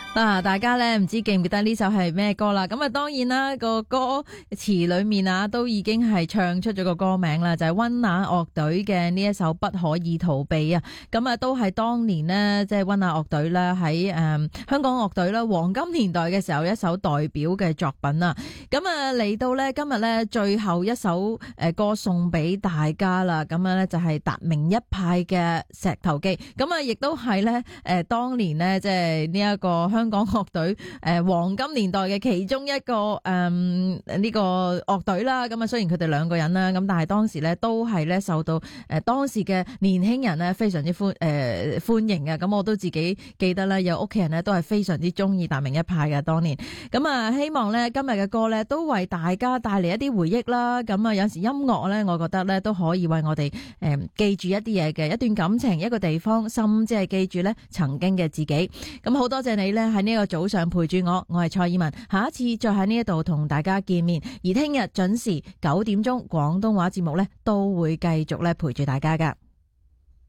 大家咧唔知記唔記得呢首係咩歌啦？咁啊，當然啦，個歌詞裏面啊，都已經係唱出咗個歌名啦，就係溫拿樂隊嘅呢一首不可以逃避啊。咁啊，都係當年呢，即係溫拿樂隊啦，喺香港樂隊啦黃金年代嘅時候一首代表嘅作品啦。咁啊，嚟到呢今日呢最後一首歌送俾大家啦。咁樣呢就係達明一派嘅石頭記。咁啊，亦都係呢當年呢，即係呢一個香港樂隊黃金年代嘅其中一個呢個樂隊啦。咁啊，雖然佢哋兩個人啦，咁但係當時咧都係咧受到當時嘅年輕人咧非常之歡迎嘅。咁我都自己記得咧，有屋企人咧都係非常之中意達明一派嘅當年。咁啊，希望咧今日嘅歌咧都為大家帶嚟一啲回憶啦。咁啊，有時音樂咧，我覺得咧都可以為我哋記住一啲嘢嘅，一段感情，一個地方，甚至係記住咧曾經嘅自己。咁好多謝你咧喺呢個早上陪住我係蔡以文，下一次再喺呢一度同大家見面，而聽日準時9點鐘廣東話節目咧都會繼續咧陪住大家噶。